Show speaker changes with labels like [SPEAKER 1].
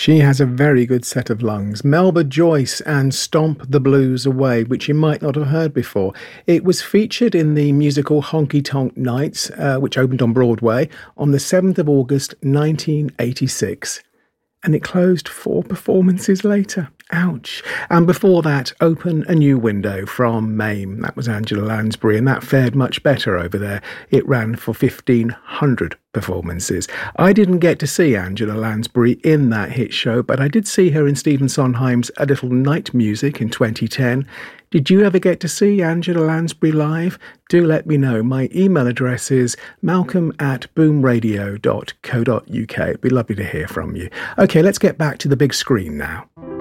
[SPEAKER 1] She has a very good set of lungs. Melba Joyce and Stomp the Blues Away, which you might not have heard before. It was featured in the musical Honky Tonk Nights, which opened on Broadway on the 7th of August 1986. And it closed 4 performances later. Ouch. And before that, Open a New Window from MAME. That was Angela Lansbury, and that fared much better over there. It ran for 1,500 performances. I didn't get to see Angela Lansbury in that hit show, but I did see her in Stephen Sondheim's A Little Night Music in 2010. Did you ever get to see Angela Lansbury live? Do let me know. My email address is malcolm@boomradio.co.uk. It'd be lovely to hear from you. Okay, let's get back to the big screen now.